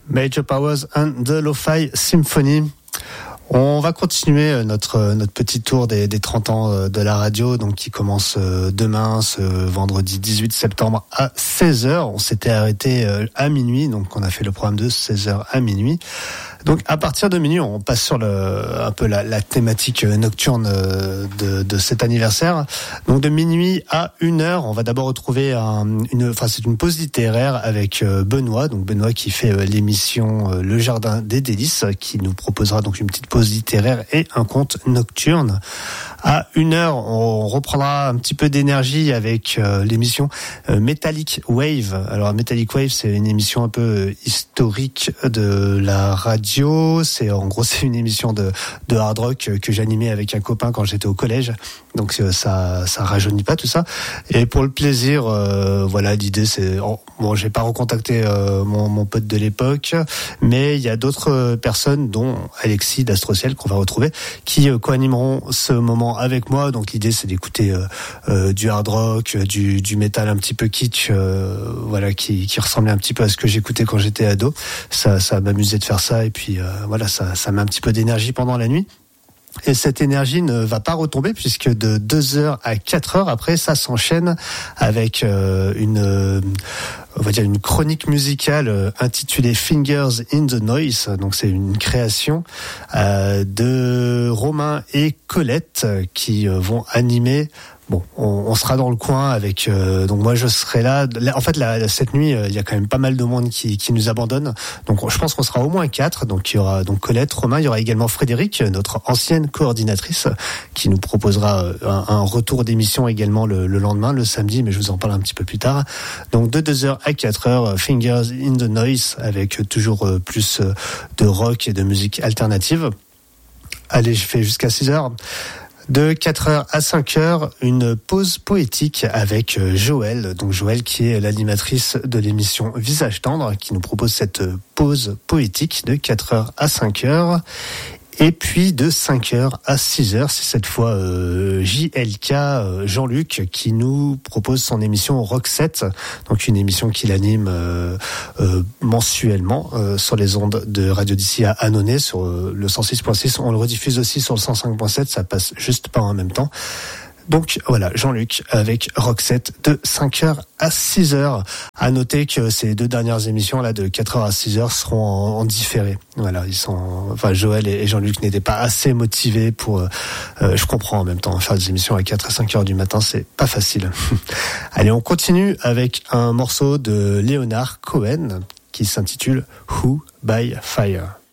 Major Powers and the Lo-Fi Symphony. On va continuer notre petit tour des 30 ans de la radio, donc qui commence demain, ce vendredi 18 septembre à 16h. On s'était arrêté à minuit, donc on a fait le programme de 16h à minuit. Donc à partir de minuit, on passe sur un peu la thématique nocturne de cet anniversaire. Donc de minuit à 1h, on va d'abord retrouver c'est une pause littéraire avec Benoît. Donc Benoît qui fait l'émission Le Jardin des Délices, qui nous proposera donc une petite pause littéraire et un conte nocturne. À 1h, on reprendra un petit peu d'énergie avec l'émission Metallic Wave. Alors Metallic Wave, c'est une émission un peu historique de la radio. C'est une émission de hard rock que j'animais avec un copain quand j'étais au collège. Donc ça rajeunit pas tout ça. Et pour le plaisir, l'idée c'est j'ai pas recontacté mon pote de l'époque, mais il y a d'autres personnes, dont Alexis d'Astrociel qu'on va retrouver, qui co-animeront ce moment avec moi. Donc l'idée c'est d'écouter du hard rock, du métal un petit peu kitsch, qui ressemblait un petit peu à ce que j'écoutais quand j'étais ado. Ça m'amusait de faire ça, et puis ça met un petit peu d'énergie pendant la nuit. Et cette énergie ne va pas retomber, puisque de 2h à 4h après, ça s'enchaîne avec une chronique musicale intitulée Fingers in the Noise. Donc c'est une création de Romain et Colette qui vont animer. Bon, on sera dans le coin avec donc moi je serai là. En fait, cette nuit, il y a quand même pas mal de monde qui nous abandonne. Donc je pense qu'on sera au moins 4. Donc il y aura donc Colette, Romain, il y aura également Frédéric, notre ancienne coordinatrice, qui nous proposera un retour d'émission également le lendemain, le samedi, mais je vous en parle un petit peu plus tard. Donc de 2h à 4h, Fingers in the Noise, avec toujours plus de rock et de musique alternative. Allez, je fais jusqu'à 6h. De 4h à 5h, une pause poétique avec Joël. Donc Joël qui est l'animatrice de l'émission Visage Tendre, qui nous propose cette pause poétique de 4h à 5h. Et puis de 5h à 6h, c'est cette fois JLK, Jean-Luc, qui nous propose son émission Rock7, donc une émission qu'il anime mensuellement sur les ondes de Radio d'ici à Annonay, sur le 106.6. On le rediffuse aussi sur le 105.7, ça passe juste pas en même temps. Donc voilà, Jean-Luc avec Rock7 de 5h à 6h. À noter que ces deux dernières émissions là de 4h à 6h seront en différé. Voilà, Joël et Jean-Luc n'étaient pas assez motivés pour je comprends en même temps, faire des émissions à 4 à 5h du matin, c'est pas facile. Allez, on continue avec un morceau de Leonard Cohen qui s'intitule Who by Fire.